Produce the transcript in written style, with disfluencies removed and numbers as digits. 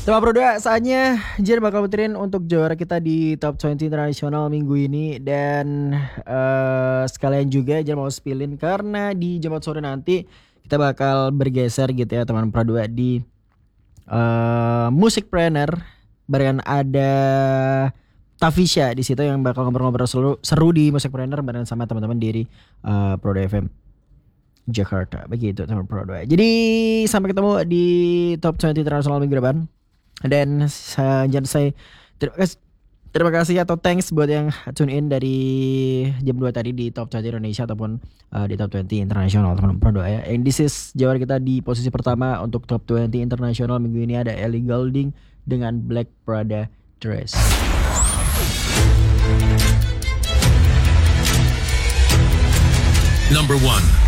Tema Pro 2 saatnya Jer bakal puterin untuk juara kita di Top 20 Internasional minggu ini. Dan sekalian juga Jer mau spillin karena di Jumat sore nanti kita bakal bergeser gitu ya teman Pro 2 di Musikpreneur. Barengan ada Tafisha di situ yang bakal ngobrol-ngobrol seru di Musikpreneur bareng sama teman-teman dari Pro 2 FM Jakarta. Begitu teman Pro 2. Jadi sampai ketemu di Top 20 Internasional minggu depan. Dan jangan saya terima kasih atau thanks buat yang tune in dari jam 2 tadi di Top 20 Indonesia ataupun di Top 20 Internasional teman-teman Pro 2 ya. And this is jawara kita di posisi pertama untuk Top 20 Internasional minggu ini ada Ellie Goulding dengan Black Prada Dress. Number 1.